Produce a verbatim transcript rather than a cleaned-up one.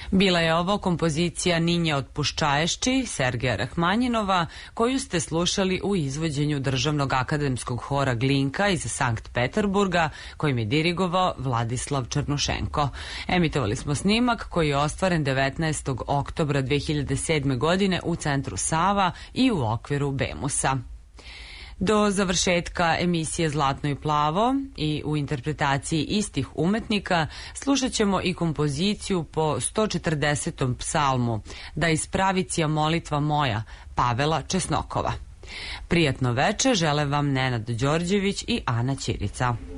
Bila je ovo kompozicija Ninje od Puščaješći Sergeja Rahmanjinova, koju ste slušali u izvođenju Državnog akademskog hora Glinka iz Sankt Peterburga, kojim je dirigovao Vladislav Černušenko. Emitovali smo snimak koji je ostvaren devetnaestog oktobra dve hiljade sedme. godine u centru Sava i u okviru Bemusa. Do završetka emisije Zlatno i plavo i u interpretaciji istih umetnika slušat ćemo i kompoziciju po sto četrdesetom psalmu Da ispravicija molitva moja Pavela Česnokova. Prijatno veče žele vam Nenad Đorđević i Ana Ćirica.